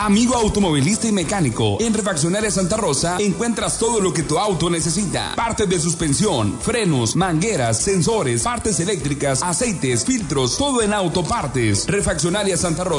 Amigo automovilista y mecánico, en Refaccionaria Santa Rosa encuentras todo lo que tu auto necesita. Partes de suspensión, frenos, mangueras, sensores, partes eléctricas, aceites, filtros, todo en autopartes. Refaccionaria Santa Rosa.